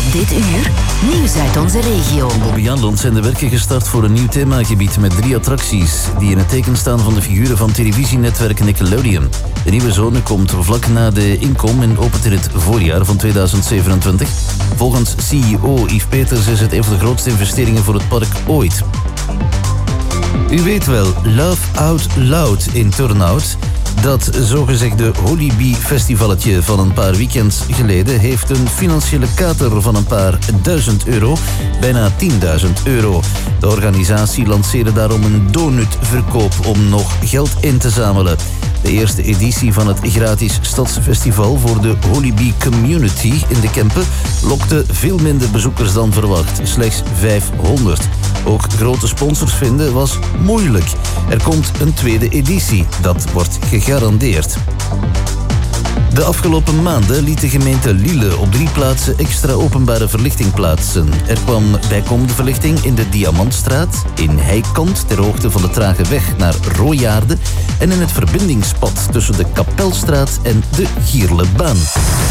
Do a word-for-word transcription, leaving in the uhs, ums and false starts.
Dit uur, nieuws uit onze regio. Bobby Janland zijn de werken gestart voor een nieuw themagebied met drie attracties die in het teken staan van de figuren van televisienetwerk Nickelodeon. De nieuwe zone komt vlak na de inkom en opent in het voorjaar van tweeduizend zevenentwintig. Volgens C E O Yves Peters is het een van de grootste investeringen voor het park ooit. U weet wel, Love Out Loud in Turnhout. Dat zogezegde Holy Bee festivalletje van een paar weekends geleden heeft een financiële kater van een paar duizend euro, bijna tienduizend euro. De organisatie lanceerde daarom een donutverkoop om nog geld in te zamelen. De eerste editie van het gratis stadsfestival voor de Holy Bee Community in de Kempen lokte veel minder bezoekers dan verwacht, slechts vijfhonderd. Ook grote sponsors vinden was moeilijk. Er komt een tweede editie, dat wordt gegarandeerd. De afgelopen maanden liet de gemeente Lille op drie plaatsen extra openbare verlichting plaatsen. Er kwam bijkomende verlichting in de Diamantstraat, in Heikant ter hoogte van de Trage Weg naar Royaarde en in het verbindingspad tussen de Kapelstraat en de Gierlebaan.